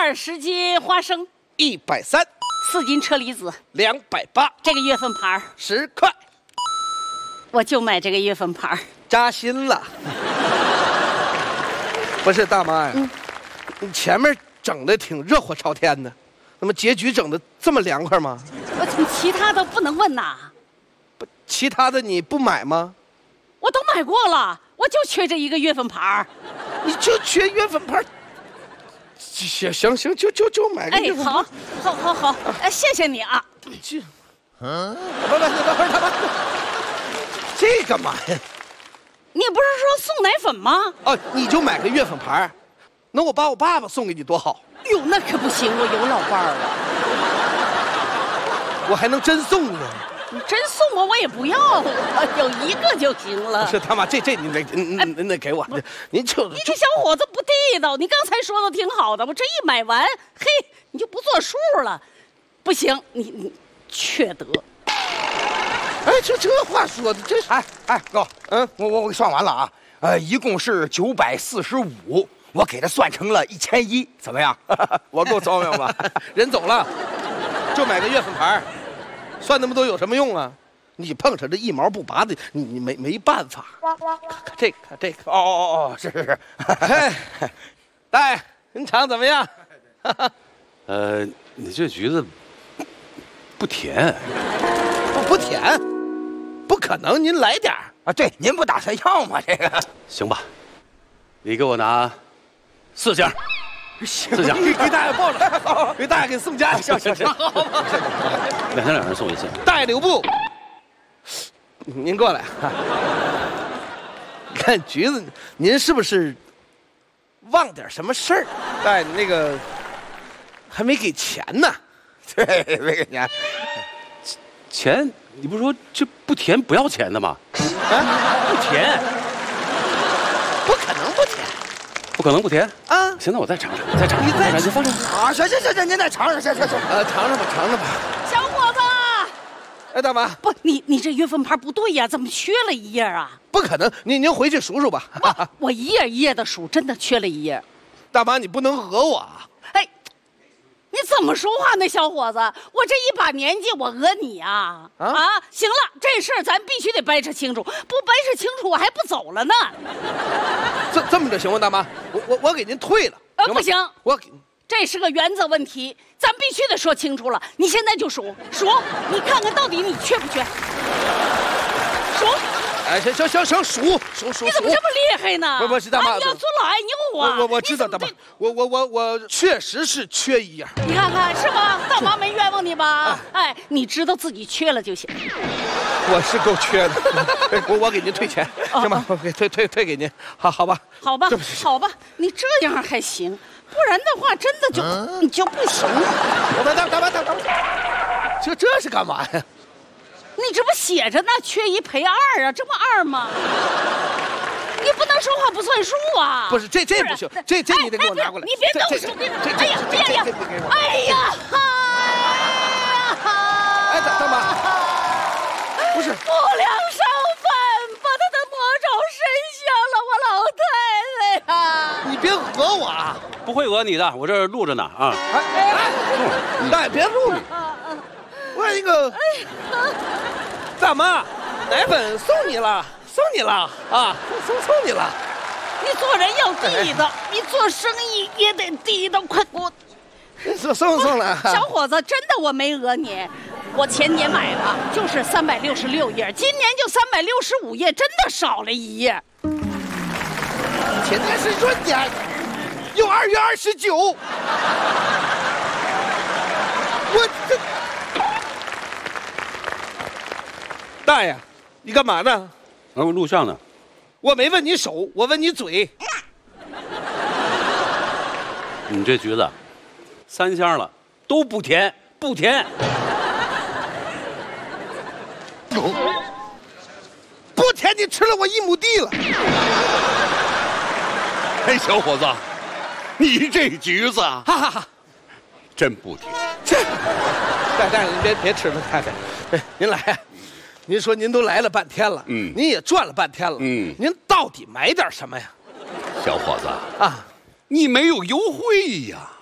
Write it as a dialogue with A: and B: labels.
A: 20斤花生
B: 130，
A: 4斤车厘子
B: 280，
A: 这个月份牌
B: 10块，
A: 我就买这个月份牌
B: 扎心了。不是大妈呀，你前面整的挺热火朝天的，那么结局整的这么凉快吗？
A: 我怎么其他的不能问呐？
B: 不，其他的你不买吗？
A: 我都买过了，我就缺这一个月份牌
B: 你就缺月份牌。行，就买个月份牌。
A: 好，谢谢你啊。
B: 不，等会儿大妈，这干嘛呀？
A: 你不是说送奶粉吗？
B: 哦，你就买个月份牌，那我把我爸爸送给你多好。
A: 哟，那可不行，我有老伴儿了。
B: 我还能真送呢。
A: 你真送我也不要，有一个就行了。
B: 不是他妈，这你得给我，您就
A: 你这小伙子不地道。你刚才说的挺好的，我这一买完，嘿，你就不作数了，不行，你缺德。
B: 哎，这话说的，这是
C: 哥，我给算完了啊，一共是945，我给他算成了1100，怎么样？我够聪明吧？
B: 人走了，就买个月份牌，算那么多有什么用啊？你碰上这一毛不拔的，你没办法。看这个，
C: 哦，是。
B: 哎，大爷，您尝怎么样？
D: 你这橘子不甜，
B: 不甜，不可能，您来点儿
C: 啊？对，您不打算要吗？这个
D: 行吧？你给我拿4箱，4箱，
B: 给大爷报了，给大爷给送家去。行，好吧。
D: 2箱2人送1箱。
B: 大爷留步，您过来。看橘子，您是不是忘点什么事儿？大爷，你那个还没给钱呢。
C: 对，没给钱。
D: 钱，你不是说这不甜不要钱的吗？不甜，
B: 不可能不甜。
D: 不可能不甜
B: 啊！
D: 行，那我再尝尝，再尝尝。
B: 你再
D: 你放这。
C: 啊，行，您再尝尝，行。
B: 尝尝吧。
A: 小伙子，
B: 哎，大妈，
A: 不，你这月份牌不对呀，怎么缺了一页啊？
B: 不可能，您回去数数吧。
A: 我一页一页的数，真的缺了一页。
B: 大妈，你不能讹我啊！
A: 哎，你怎么说话呢，小伙子？我这一把年纪，我讹你啊？行了，这事儿咱必须得掰扯清楚，不掰扯清楚我还不走了呢。
B: 这么着行吗，大妈？我给您退了。
A: 不行，
B: 我给。
A: 这是个原则问题，咱必须得说清楚了。你现在就数，你看看到底你缺不缺？数。
B: 哎，行，数。
A: 你怎么这么厉害呢？
B: 不是大妈，
A: 你要尊老爱幼啊！
B: 我知道，大妈，我确实是缺一样。
A: 你看看是吧？大妈没冤枉你吧？哎，你知道自己缺了就行。
B: 我是够缺的，我给您退钱，行吗？我给退给您，好吧？
A: 好吧，你这样还行，不然的话真的你就不行了。
B: 大妈，这是干嘛呀？
A: 你这不写着呢，缺1赔2啊，这不2吗？你不能说话不算数啊！
B: 不是，这不行，这你得给我拿过来。
A: 你别动手！哎呀！
B: 哎，大妈，不是
A: 不良商贩把他的魔爪伸向了我老太太呀！
B: 你别讹我啊！
D: 不会讹你的，我这儿录着呢啊！
B: 大爷别录。我那个大妈，奶粉送你了啊！送你了。
A: 你做人要地道，你做生意也得地道。快给我
B: 送了。
A: 小伙子，真的我没讹你，我前年买的就是366页，今年就365页，真的少了1页。
B: 前年是闰年，又2月29。我这大爷，你干嘛呢？
D: 我录像呢。
B: 我没问你手，我问你嘴。
D: 你这橘子3箱了，都不甜。不甜，
B: 你吃了我1亩地了。
E: 哎，小伙子，你这橘子啊，
B: 哈哈哈，
E: 真不甜。
B: 大爷，您别吃了，太太，您来呀。您说您都来了半天了，您也转了半天了，您到底买点什么呀？
E: 小伙子
B: 啊，
E: 你没有优惠呀？